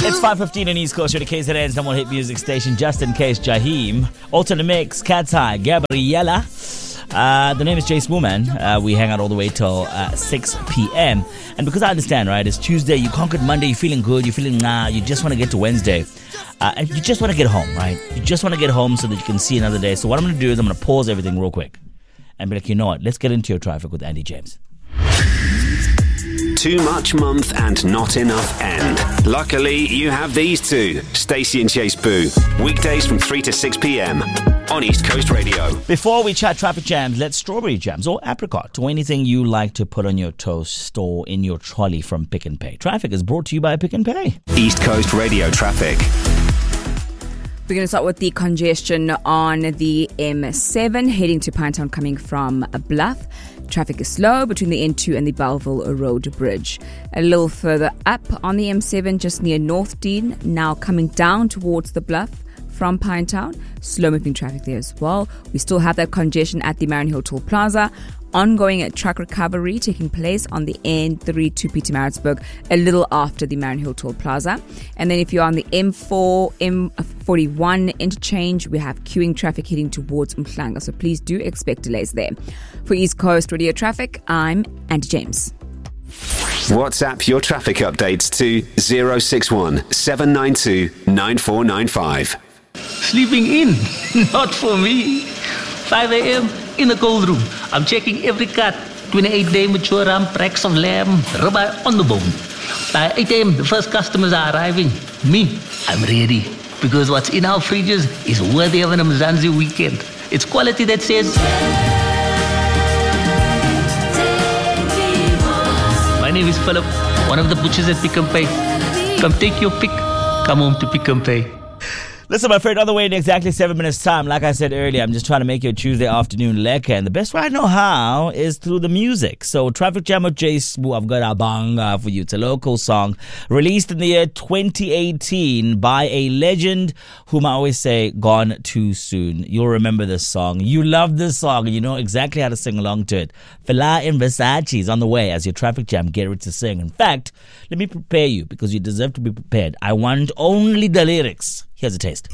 It's 5:15 on East Coast. You're the KZN's number one hit music station. Just in case, Jaheim. Also in the mix, Cat's Eye, Gabriella. The name is Jay Smooman. We hang out all the way till 6 p.m. And because I understand, right, it's Tuesday, you conquered Monday, you're feeling good, you're feeling you just want to get to Wednesday. And you just want to get home, right? You just want to get home so that you can see another day. So what I'm going to do is I'm going to pause everything real quick and be like, you know what, let's get into your traffic with Andy James. Too much month and not enough end. Luckily, you have these two, Stacey and Chase Boo. Weekdays from 3 to 6 p.m. on East Coast Radio. Before we chat traffic jams, let's strawberry jams or apricot or anything you like to put on your toast or in your trolley from Pick n Pay. Traffic is brought to you by Pick n Pay. East Coast Radio traffic. We're going to start with the congestion on the M7 heading to Pinetown coming from Bluff. Traffic is slow between the N2 and the Belleville Road Bridge. A little further up on the M7 just near North Dean, now coming down towards the Bluff from Pinetown. Slow moving traffic there as well. We still have that congestion at the Marion Hill Toll Plaza. Ongoing truck recovery taking place on the N3 to Pietermaritzburg a little after the Marion Hill Toll Plaza. And then if you're on the M4, M41 interchange, we have queuing traffic heading towards Umhlanga. So please do expect delays there. For East Coast Radio Traffic, I'm Andy James. WhatsApp your traffic updates to 061 792 9495. Sleeping in, not for me. 5 a.m. in the cold room. I'm checking every cut. 28-day mature ram, tracks of lamb, ribeye on the bone. By 8 a.m. the first customers are arriving. Me, I'm ready. Because what's in our fridges is worthy of an Mzansi weekend. It's quality that says... My name is Philip, one of the butchers at Pick n Pay. Come take your pick. Come home to Pick n Pay. Listen, my friend, on the way in exactly 7 minutes' time. Like I said earlier, I'm just trying to make your Tuesday afternoon lekker. And the best way I know how is through the music. So, Traffic Jam with Jay Smooth, I've got a banga for you. It's a local song released in the year 2018 by a legend whom I always say gone too soon. You'll remember this song. You love this song and you know exactly how to sing along to it. Fela in Versace is on the way as your Traffic Jam get ready to sing. In fact, let me prepare you because you deserve to be prepared. I want only the lyrics. Here's a taste.